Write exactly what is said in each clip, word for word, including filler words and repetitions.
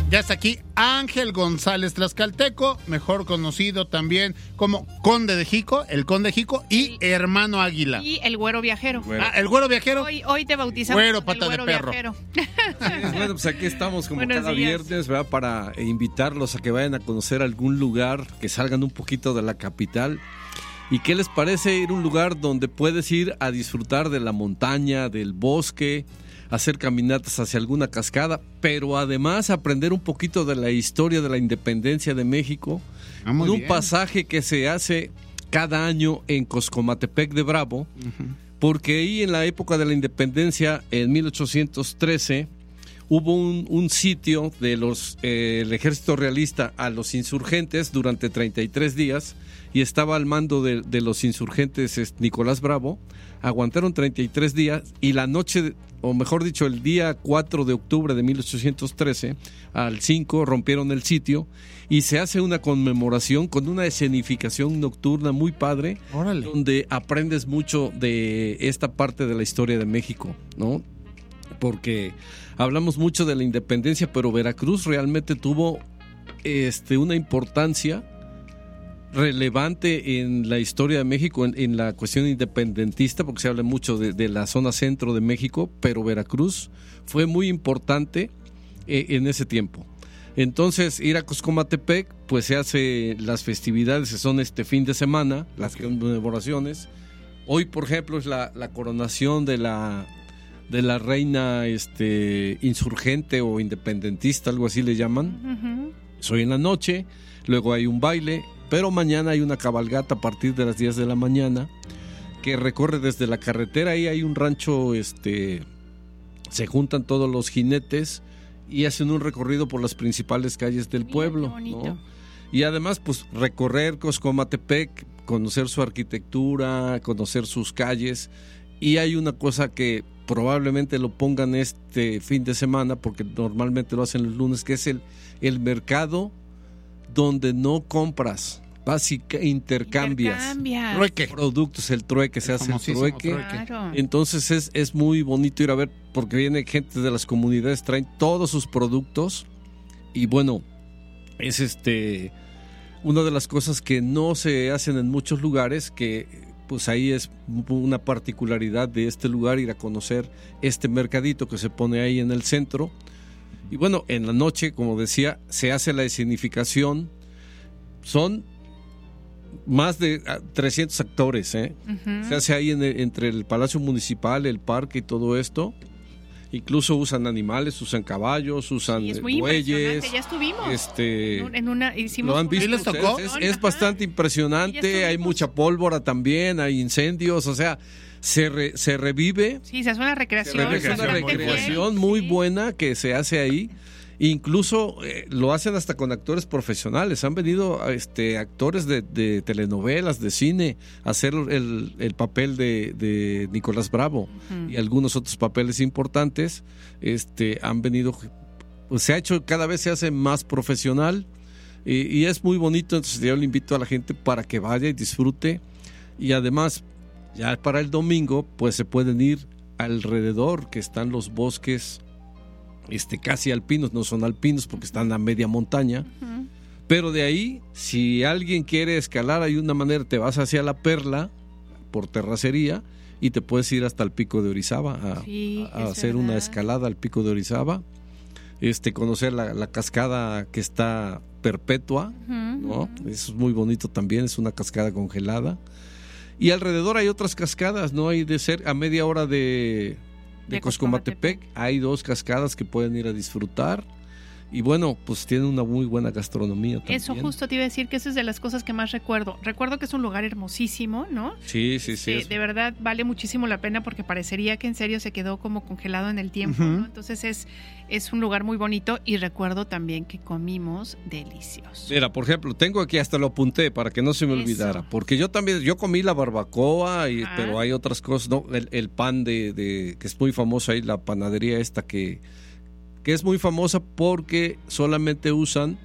Ya está aquí Ángel González Tlaxcalteco, mejor conocido también como Conde de Jico, el Conde de Jico y sí. Hermano Águila. Y el Güero Viajero. Güero. Ah, el Güero Viajero. Hoy, hoy te bautizamos. Güero, pata el güero de perro. Sí, bueno, pues aquí estamos como Buenos cada días. viernes, ¿verdad? Para invitarlos a que vayan a conocer algún lugar, que salgan un poquito de la capital. ¿Y qué les parece ir a un lugar donde puedes ir a disfrutar de la montaña, del bosque, hacer caminatas hacia alguna cascada, pero además aprender un poquito de la historia de la independencia de México, ah, muy con un bien. pasaje que se hace cada año en Coscomatepec de Bravo, uh-huh. porque ahí en la época de la independencia, en mil ochocientos trece, hubo un, un sitio del eh, ejército realista a los insurgentes durante treinta y tres días, y estaba al mando de, de los insurgentes es, Nicolás Bravo. Aguantaron treinta y tres días y la noche, de, o mejor dicho, el día cuatro de octubre de mil ochocientos trece, al cinco rompieron el sitio y se hace una conmemoración con una escenificación nocturna muy padre. Órale. Donde aprendes mucho de esta parte de la historia de México, ¿no? Porque hablamos mucho de la independencia, pero Veracruz realmente tuvo este, una importancia relevante en la historia de México, en, en la cuestión independentista, porque se habla mucho de, de la zona centro de México, pero Veracruz fue muy importante eh, en ese tiempo. Entonces, ir a Coscomatepec, pues se hace las festividades, que son este fin de semana, las conmemoraciones. Hoy, por ejemplo, es la, la coronación de la de la reina este insurgente o independentista, algo así le llaman. Uh-huh. Soy en la noche, luego hay un baile, pero mañana hay una cabalgata a partir de las diez de la mañana que recorre desde la carretera. Ahí hay un rancho, este, se juntan todos los jinetes y hacen un recorrido por las principales calles del pueblo, ¿no? Y además, pues, recorrer Coscomatepec, conocer su arquitectura, conocer sus calles. Y hay una cosa que probablemente lo pongan este fin de semana, porque normalmente lo hacen los lunes, que es el, el mercado donde no compras, vas y intercambias, intercambias. Trueque. productos, el trueque, se el hace el trueque. trueque. Claro. Entonces es, es muy bonito ir a ver, porque viene gente de las comunidades, traen todos sus productos y bueno, es este una de las cosas que no se hacen en muchos lugares, que pues ahí es una particularidad de este lugar, ir a conocer este mercadito que se pone ahí en el centro. Y bueno, en la noche, como decía, se hace la escenificación. Son más de trescientos actores, ¿eh? Uh-huh. Se hace ahí en el, entre el Palacio Municipal, el parque y todo esto. Incluso usan animales, usan caballos, usan sí, es muy bueyes. Ya estuvimos. Este, en una, hicimos ¿lo han visto? ¿Sí les tocó? Es, es bastante impresionante. Hay mucha pólvora también, hay incendios, o sea, se, re, se revive. Sí, se hace una recreación. Se revive, una recreación bien. muy sí. buena que se hace ahí. Incluso eh, lo hacen hasta con actores profesionales. Han venido este, actores de, de telenovelas, de cine, a hacer el, el papel de, de Nicolás Bravo uh-huh. y algunos otros papeles importantes. Este, han venido, pues, se ha hecho, cada vez se hace más profesional y, y es muy bonito. Entonces yo le invito a la gente para que vaya y disfrute. Y además, ya para el domingo, pues se pueden ir alrededor, que están los bosques Este, casi alpinos, no son alpinos porque están a media montaña, uh-huh. pero de ahí, si alguien quiere escalar, hay una manera, te vas hacia la Perla por terracería y te puedes ir hasta el Pico de Orizaba a, sí, a hacer verdad. una escalada al Pico de Orizaba, este, conocer la, la cascada que está perpetua, uh-huh. ¿no? Eso es muy bonito también, es una cascada congelada, y alrededor hay otras cascadas, no hay de ser a media hora de de, de Coscomatepec, hay dos cascadas que pueden ir a disfrutar y bueno, pues tienen una muy buena gastronomía también. Eso justo te iba a decir que eso es de las cosas que más recuerdo. Recuerdo que es un lugar hermosísimo, ¿no? Sí, sí, sí. De, de verdad vale muchísimo la pena porque parecería que en serio se quedó como congelado en el tiempo, uh-huh. ¿no? Entonces es, es un lugar muy bonito y recuerdo también que comimos delicioso. Mira, por ejemplo, tengo aquí, hasta lo apunté para que no se me Eso. olvidara, porque yo también, yo comí la barbacoa, y, pero hay otras cosas, ¿no? El, el pan de, de, que es muy famoso ahí, la panadería esta que... que es muy famosa porque solamente usan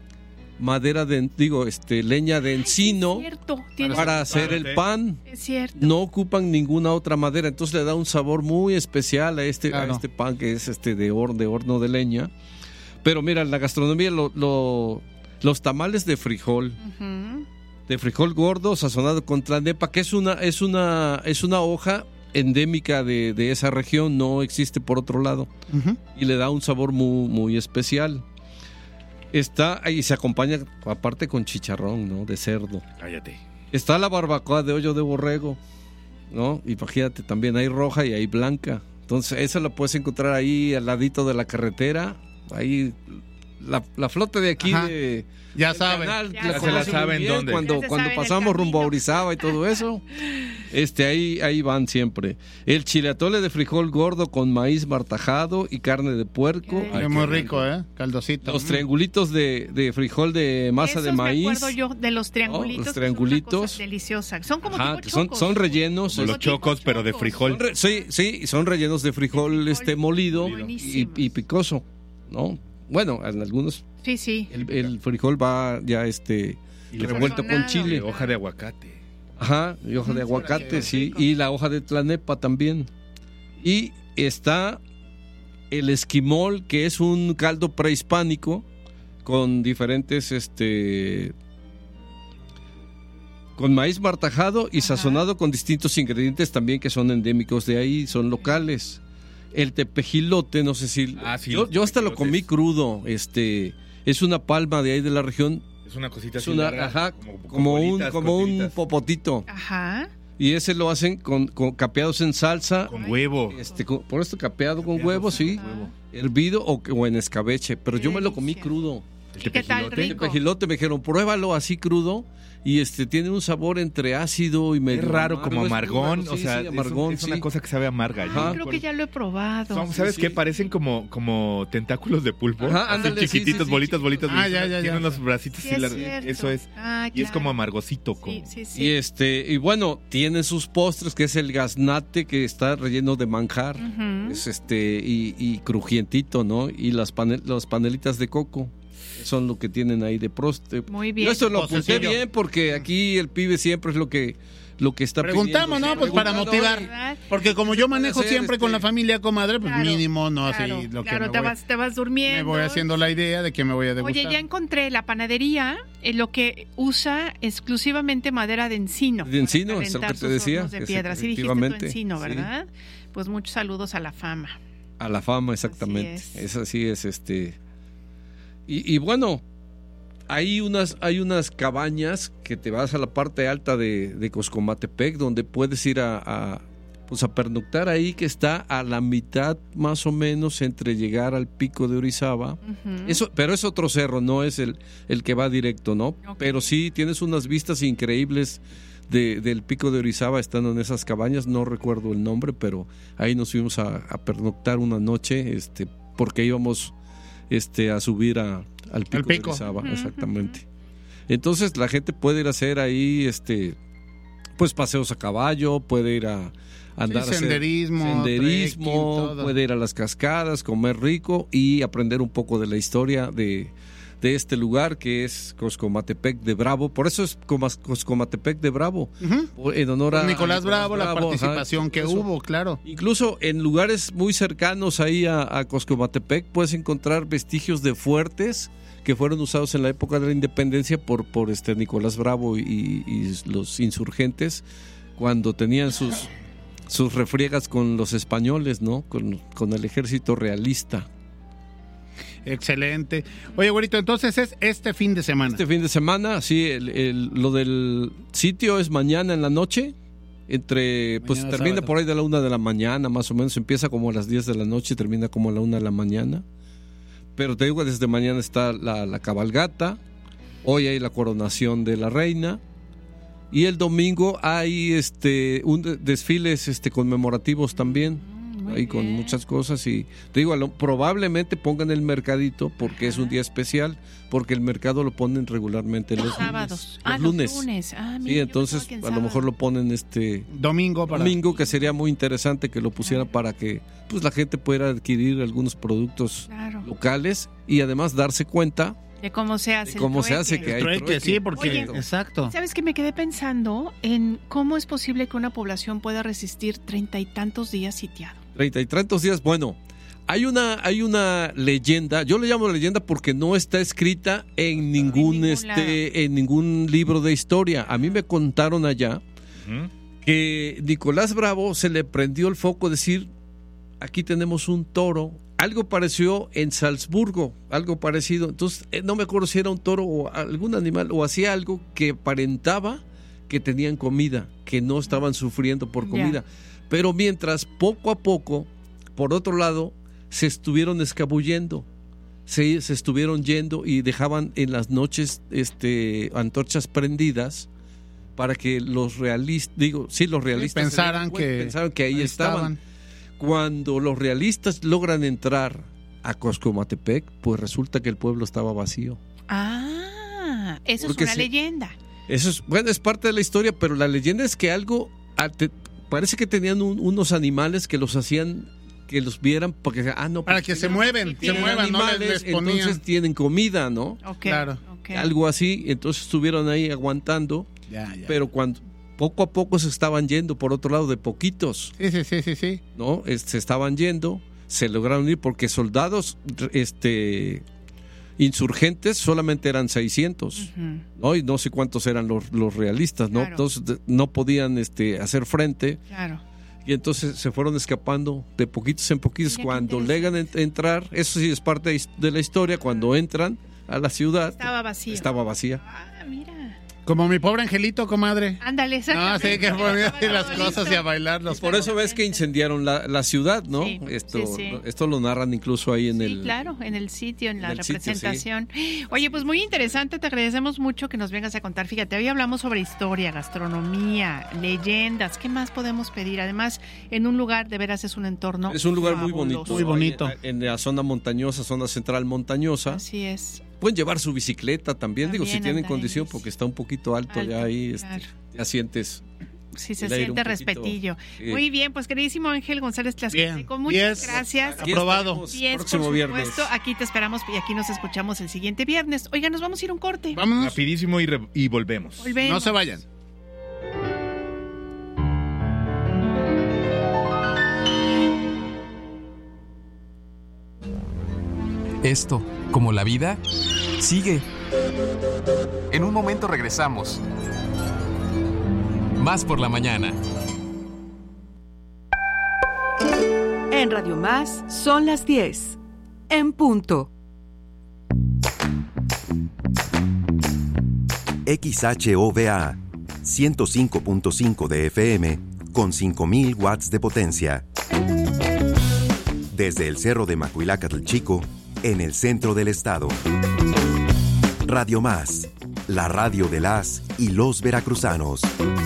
madera de, digo, este, leña de encino. Ay, es cierto, para hacer el pan. Es cierto. No ocupan ninguna otra madera, entonces le da un sabor muy especial a este, claro. a este pan que es este de horno, de horno de leña. Pero mira, la gastronomía, lo, lo, los tamales de frijol, Ujú. de frijol gordo sazonado con tlanepa, que es una, es una, es una hoja endémica de, de esa región, no existe por otro lado, Ujú. y le da un sabor muy, muy especial. Está y se acompaña aparte con chicharrón, ¿no? De cerdo. Cállate. Está la barbacoa de hoyo de borrego, ¿no? Imagínate, también hay roja y hay blanca. Entonces, esa la puedes encontrar ahí al ladito de la carretera. Ahí, la, la flota de aquí Ajá. de... Ya del saben. canal, Ya la se conoce la muy saben bien, dónde. Cuando, Ya se cuando saben el pasamos rumbo a camino. Orizaba y todo eso, este, ahí, ahí van siempre. El chile atole de frijol gordo con maíz martajado y carne de puerco. Ay, Es muy rico, ¿eh? Caldosito. Los Mm. triangulitos de, de frijol de masa de Esos maíz. me acuerdo yo de los triangulitos. los que son triangulitos. una cosa deliciosa. Son como Ajá, tipo que son, chocos. son rellenos. Como los tipo chocos, pero de chocos. frijol. Son re- sí, sí, son rellenos de frijol, frijol este molido y, buenísimos. y picoso, ¿no? Bueno, en algunos Sí, sí. el, el frijol va ya este Y le revuelto con sazonado. chile. De hoja de aguacate. Ajá, y hoja de Mm, aguacate, qué sí, rico. y la hoja de tlanepa también. Y está el esquimol, que es un caldo prehispánico con diferentes este con maíz martajado y Ajá. sazonado con distintos ingredientes también que son endémicos de ahí, son locales. El tepejilote, no sé si Ah, sí, yo, los yo hasta lo comí tepejilotes. crudo, este es una palma de ahí de la región, Es una cosita es así una, larga, ajá, como, con como un bolitas, como un costilitas. popotito. Ajá. Y ese lo hacen con, con capeados en salsa, Con huevo. este, con- por esto capeado con Capeado, huevo, sí, Ajá. hervido o, o en escabeche, pero Qué yo me lo comí delicia. crudo. El ¿Y qué tal, tepejilote. El rico? tepejilote me dijeron, pruébalo así crudo y este tiene un sabor entre ácido y medio Es raro, amargo, como es muy amargón. raro, o sí, sea, sí, es, amargón, un- es una sí. cosa que sabe amarga. Ajá. Yo Creo recuerdo- que ya lo he probado. Son, Sí, ¿Sabes sí. qué? Parecen como, como tentáculos de pulpo. Ajá, así ándale, sí, chiquititos, sí, sí, bolitas, chiquitos. bolitas, Ah, bolitas. ya, ya, Tienen ya. unos bracitos Sí, así es largos. cierto. Eso es. Ah, Y es claro. como amargosito. Sí, Como... sí, sí. Y este y bueno, tiene sus postres que es el gaznate que está relleno de manjar. Ujú. Es este y, y crujientito, ¿no? Y las pane- las panelitas de coco son lo que tienen ahí de proste. Muy bien. Yo esto lo apunté Posecillo. bien porque aquí el pibe siempre es lo que lo que está Preguntamos, pidiendo, ¿no? sí, Pues para preguntando, motivar. oye, ¿Verdad? Porque como yo manejo hacer, siempre con este- la familia comadre, pues Claro, mínimo, no claro, así lo que claro, me te voy, vas, te vas durmiendo. me voy haciendo la idea de que me voy a degustar. Oye, ya encontré la panadería, eh, lo que usa exclusivamente madera de encino. De encino, para es lo que calentar te sus decía, hornos de es piedra. Sí dijiste tu efectivamente, encino, sí. ¿verdad? Pues muchos saludos a la fama. A la fama, exactamente. Así es. es. así es, este. Y, y bueno, hay unas, hay unas cabañas que te vas a la parte alta de, de Coscomatepec, donde puedes ir a, a, pues a pernoctar ahí, que está a la mitad más o menos entre llegar al pico de Orizaba. Ujú. Eso, pero es otro cerro, no es el, el que va directo, ¿no? Ok. Pero sí tienes unas vistas increíbles de, del pico de Orizaba estando en esas cabañas, no recuerdo el nombre, pero ahí nos fuimos a, a pernoctar una noche, este, porque íbamos este, a subir a, al pico, pico. de Orizaba, Ujú, exactamente. Entonces la gente puede ir a hacer ahí, este, pues paseos a caballo, puede ir a andar Sí, a hacer senderismo, senderismo, trekking, todo. puede ir a las cascadas, comer rico y aprender un poco de la historia de, de este lugar que es Coscomatepec de Bravo. Por eso es Comas- Coscomatepec de Bravo, Ujú. en honor a Con Nicolás Bravo, la ajá, participación que eso. hubo, claro. Incluso en lugares muy cercanos ahí a, a Coscomatepec puedes encontrar vestigios de fuertes que fueron usados en la época de la independencia por, por este Nicolás Bravo y, y los insurgentes cuando tenían sus, sus refriegas con los españoles, ¿no? Con, con el ejército realista. Excelente. Oye, güerito, entonces es este fin de semana. Este fin de semana, sí, el, el- lo del sitio es mañana en la noche. Entre, pues Mañana termina sábado. por ahí de la una de la mañana, más o menos. Empieza como a las diez de la noche y termina como a la una de la mañana. Pero te digo, desde mañana está la, la cabalgata. Hoy hay la coronación de la reina. Y el domingo hay este un de- desfiles este conmemorativos también. Mm, muy Ahí con bien. muchas cosas y te digo, a lo- probablemente pongan el mercadito porque es un Ajá. día especial, porque el mercado lo ponen regularmente los Sábados. lunes. Ah, Los los lunes. lunes. Ah, mira, Sí, yo entonces pensaba que en a lo mejor sábado. lo ponen este Domingo para... domingo, que sería muy interesante que lo pusieran Claro. para que pues la gente pudiera adquirir algunos productos Claro. locales y además darse cuenta De cómo se hace de el cómo se trueque. hace que hay Trueque, trueque. sí, porque... Oye. Exacto. ¿Sabes que me quedé pensando en cómo es posible que una población pueda resistir treinta y tantos días sitiado? Treinta y tantos días, bueno, Hay una, hay una leyenda, yo le llamo leyenda porque no está escrita en ningún, ningún este, lado. en ningún libro de historia. A mí me contaron allá Ujú. que Nicolás Bravo se le prendió el foco decir, aquí tenemos un toro. Algo pareció en Salzburgo, algo parecido. Entonces, eh, no me acuerdo si era un toro o algún animal, o hacía algo que aparentaba que tenían comida, que no estaban sufriendo por comida. Ya. Pero mientras, poco a poco, por otro lado, se estuvieron escabullendo, se, se estuvieron yendo y dejaban en las noches este, antorchas prendidas para que los realistas, digo, sí, los realistas Sí, pensaran se dieran cuenta, que pensaron que ahí, ahí estaban. estaban. Cuando los realistas logran entrar a Coscomatepec, pues resulta que el pueblo estaba vacío. Ah, eso Porque es una se- leyenda. Eso es, bueno, es parte de la historia, pero la leyenda es que algo, ah, te- parece que tenían un- unos animales que los hacían, que los vieran, porque, ah, no, Para porque que se tienen- mueven, se tienen muevan, no les, animales, les ponían. entonces tienen comida, ¿no? Ok, Claro. ok. Algo así, entonces estuvieron ahí aguantando, Ya, ya. pero cuando poco a poco se estaban yendo por otro lado, de poquitos, Sí, sí, sí, sí, sí. ¿no? Es- se estaban yendo, se lograron ir porque soldados este insurgentes solamente eran seiscientos, Ujú. ¿no? Y no sé cuántos eran los, los realistas, ¿no? Claro. Entonces de- no podían este hacer frente Claro. y entonces se fueron escapando de poquitos en poquitos. Mira qué Cuando interesante. llegan a entrar, eso sí es parte de his- de la historia, cuando entran a la ciudad Estaba vacío. estaba vacía. Ah, mira. Como mi pobre angelito, comadre. Ándale, No, exactamente. sí, que ponía así las Estaba cosas listo. y a bailar los Por eso ves que incendiaron la, la ciudad, ¿no? Sí, esto, sí, sí. esto lo narran incluso ahí en Sí, el... claro, en el sitio, en la en el sitio, sí. representación. Oye, pues muy interesante, te agradecemos mucho que nos vengas a contar. Fíjate, hoy hablamos sobre historia, gastronomía, leyendas, ¿qué más podemos pedir? Además, en un lugar, de veras es un entorno Es un lugar muy fabuloso. bonito. Muy bonito. En, en la zona montañosa, zona central montañosa. Así es. Pueden llevar su bicicleta también, digo, si También tienen anda condición, ahí. porque está un poquito alto, Alto, ya ahí, este, claro. ya sientes. Sí, se el aire siente un poquito, respetillo. sí. Muy bien, pues queridísimo Ángel González Tlaxcalteco, Bien, muchas diez. gracias. Aquí Aprobado. estaremos Diez, próximo por viernes. supuesto, aquí te esperamos y aquí nos escuchamos el siguiente viernes. Oiga, nos vamos a ir a un corte. Vámonos. Rapidísimo y, re- y volvemos. Volvemos. No se vayan. Esto, como la vida, sigue. En un momento regresamos. Más por la mañana. En Radio Más son las diez. En punto. X H O V A ciento cinco punto cinco de F M con cinco mil watts de potencia. Desde el Cerro de Macuilácatl Chico, en el centro del estado. Radio Más, la radio de las y los veracruzanos.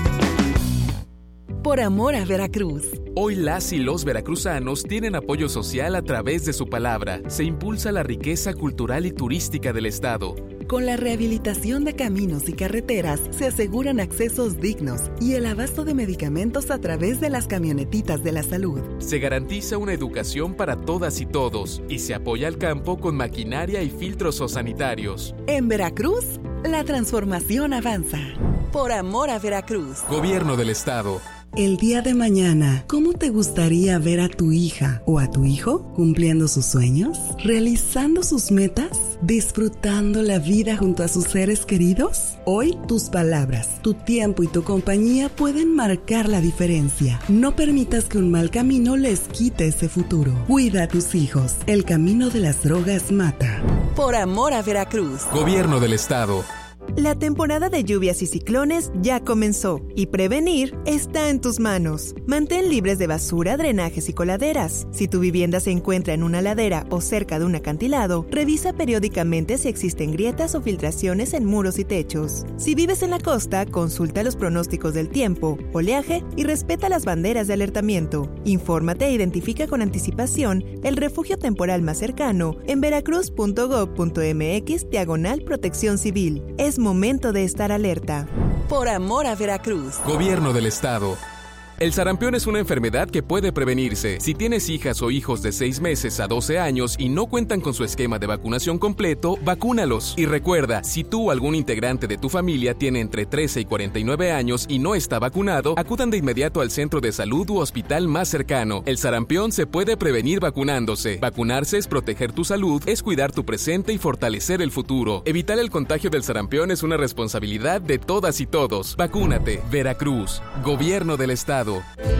Por amor a Veracruz. Hoy las y los veracruzanos tienen apoyo social a través de su palabra. Se impulsa la riqueza cultural y turística del estado. Con la rehabilitación de caminos y carreteras se aseguran accesos dignos y el abasto de medicamentos a través de las camionetitas de la salud. Se garantiza una educación para todas y todos y se apoya al campo con maquinaria y filtros sanitarios. En Veracruz, la transformación avanza. Por amor a Veracruz. Gobierno del estado. El día de mañana, ¿cómo te gustaría ver a tu hija o a tu hijo cumpliendo sus sueños, realizando sus metas, disfrutando la vida junto a sus seres queridos? Hoy, tus palabras, tu tiempo y tu compañía pueden marcar la diferencia. No permitas que un mal camino les quite ese futuro. Cuida a tus hijos. El camino de las drogas mata. Por amor a Veracruz. Gobierno del estado. La temporada de lluvias y ciclones ya comenzó y prevenir está en tus manos. Mantén libres de basura, drenajes y coladeras. Si tu vivienda se encuentra en una ladera o cerca de un acantilado, revisa periódicamente si existen grietas o filtraciones en muros y techos. Si vives en la costa, consulta los pronósticos del tiempo, oleaje y respeta las banderas de alertamiento. Infórmate e identifica con anticipación el refugio temporal más cercano en veracruz punto gob punto mx diagonal protección civil. Es momento de estar alerta. Por amor a Veracruz. Gobierno del estado. El sarampión es una enfermedad que puede prevenirse. Si tienes hijas o hijos de seis meses a doce años y no cuentan con su esquema de vacunación completo, vacúnalos. Y recuerda, si tú o algún integrante de tu familia tiene entre trece y cuarenta y nueve años y no está vacunado, acudan de inmediato al centro de salud u hospital más cercano. El sarampión se puede prevenir vacunándose. Vacunarse es proteger tu salud, es cuidar tu presente y fortalecer el futuro. Evitar el contagio del sarampión es una responsabilidad de todas y todos. Vacúnate. Veracruz. Gobierno del Estado.